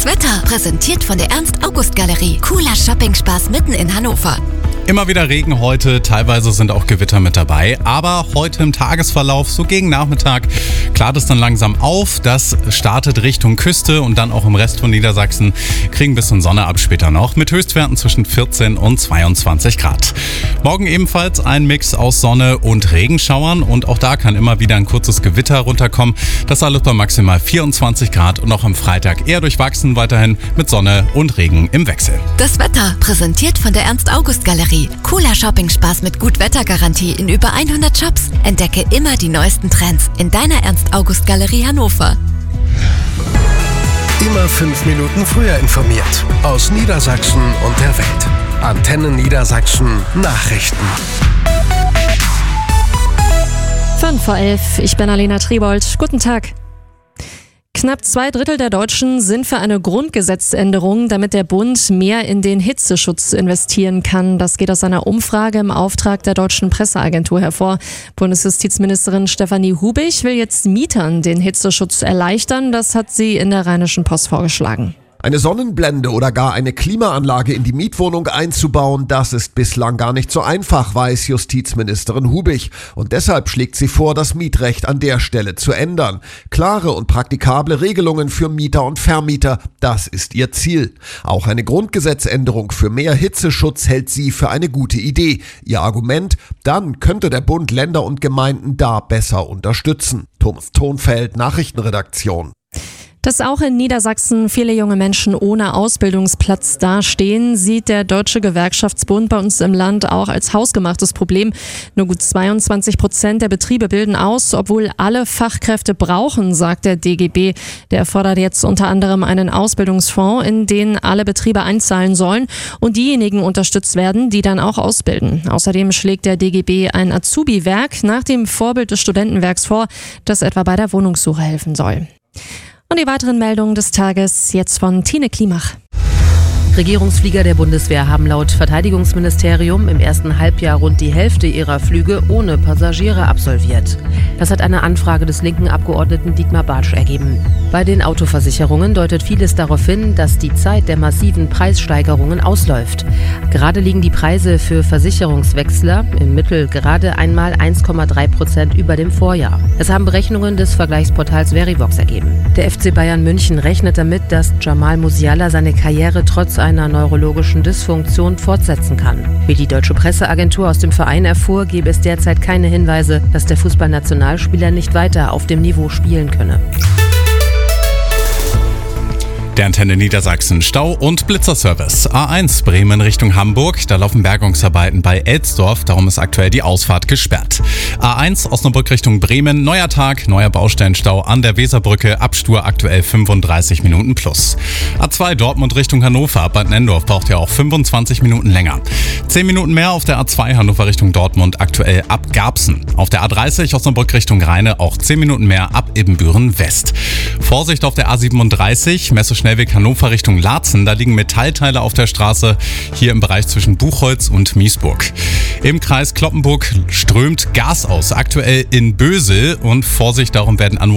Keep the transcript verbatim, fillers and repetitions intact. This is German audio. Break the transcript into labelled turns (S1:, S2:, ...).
S1: Das Wetter, präsentiert von der Ernst-August-Galerie. Cooler Shopping-Spaß mitten in Hannover.
S2: Immer wieder Regen heute, teilweise sind auch Gewitter mit dabei, aber heute im Tagesverlauf, so gegen Nachmittag, klart es dann langsam auf. Das startet Richtung Küste und dann auch im Rest von Niedersachsen kriegen ein bisschen Sonne ab später noch, mit Höchstwerten zwischen vierzehn und zweiundzwanzig Grad. Morgen ebenfalls ein Mix aus Sonne und Regenschauern und auch da kann immer wieder ein kurzes Gewitter runterkommen. Das alles bei maximal vierundzwanzig Grad und auch am Freitag eher durchwachsen, weiterhin mit Sonne und Regen im Wechsel.
S1: Das Wetter, präsentiert von der Ernst-August-Galerie. Cooler Shopping-Spaß mit Gut-Wetter-Garantie in über hundert Shops. Entdecke immer die neuesten Trends in deiner Ernst-August-Galerie Hannover.
S3: Immer fünf Minuten früher informiert. Aus Niedersachsen und der Welt. Antenne Niedersachsen Nachrichten.
S4: fünf vor elf, ich bin Alena Triebold. Guten Tag. Knapp zwei Drittel der Deutschen sind für eine Grundgesetzänderung, damit der Bund mehr in den Hitzeschutz investieren kann. Das geht aus einer Umfrage im Auftrag der Deutschen Presseagentur hervor. Bundesjustizministerin Stefanie Hubich will jetzt Mietern den Hitzeschutz erleichtern. Das hat sie in der Rheinischen Post vorgeschlagen.
S5: Eine Sonnenblende oder gar eine Klimaanlage in die Mietwohnung einzubauen, das ist bislang gar nicht so einfach, weiß Justizministerin Hubich. Und deshalb schlägt sie vor, das Mietrecht an der Stelle zu ändern. Klare und praktikable Regelungen für Mieter und Vermieter, das ist ihr Ziel. Auch eine Grundgesetzänderung für mehr Hitzeschutz hält sie für eine gute Idee. Ihr Argument, dann könnte der Bund Länder und Gemeinden da besser unterstützen. Thomas Thonfeld, Nachrichtenredaktion.
S4: Dass auch in Niedersachsen viele junge Menschen ohne Ausbildungsplatz dastehen, sieht der Deutsche Gewerkschaftsbund bei uns im Land auch als hausgemachtes Problem. Nur gut zweiundzwanzig Prozent der Betriebe bilden aus, obwohl alle Fachkräfte brauchen, sagt der D G B. Der fordert jetzt unter anderem einen Ausbildungsfonds, in den alle Betriebe einzahlen sollen und diejenigen unterstützt werden, die dann auch ausbilden. Außerdem schlägt der D G B ein Azubi-Werk nach dem Vorbild des Studentenwerks vor, das etwa bei der Wohnungssuche helfen soll. Und die weiteren Meldungen des Tages jetzt von Tine Klimach.
S6: Regierungsflieger der Bundeswehr haben laut Verteidigungsministerium im ersten Halbjahr rund die Hälfte ihrer Flüge ohne Passagiere absolviert. Das hat eine Anfrage des linken Abgeordneten Dietmar Bartsch ergeben. Bei den Autoversicherungen deutet vieles darauf hin, dass die Zeit der massiven Preissteigerungen ausläuft. Gerade liegen die Preise für Versicherungswechsler im Mittel gerade einmal eins Komma drei Prozent über dem Vorjahr. Das haben Berechnungen des Vergleichsportals Verivox ergeben. Der F C Bayern München rechnet damit, dass Jamal Musiala seine Karriere trotz einer neurologischen Dysfunktion fortsetzen kann. Wie die deutsche Presseagentur aus dem Verein erfuhr, gäbe es derzeit keine Hinweise, dass der Fußballnationalspieler nicht weiter auf dem Niveau spielen könne.
S2: Der Antenne Niedersachsen Stau- und Blitzerservice. A eins Bremen Richtung Hamburg, da laufen Bergungsarbeiten bei Elsdorf, darum ist aktuell die Ausfahrt gesperrt. A eins Osnabrück Richtung Bremen, neuer Tag, neuer Baustellenstau an der Weserbrücke, Abstur aktuell fünfunddreißig Minuten plus. A zwei Dortmund Richtung Hannover, Bad Nendorf braucht ja auch fünfundzwanzig Minuten länger. zehn Minuten mehr auf der A zwei Hannover Richtung Dortmund, aktuell ab Garbsen. Auf der A dreißig Osnabrück Richtung Rheine auch zehn Minuten mehr ab Ibbenbüren West. Vorsicht auf der A siebenunddreißig, Messe-Schnellweg Hannover Richtung Laatzen, da liegen Metallteile auf der Straße, hier im Bereich zwischen Buchholz und Miesburg. Im Kreis Cloppenburg strömt Gas aus, aktuell in Bösel und Vorsicht, darum werden Anwohner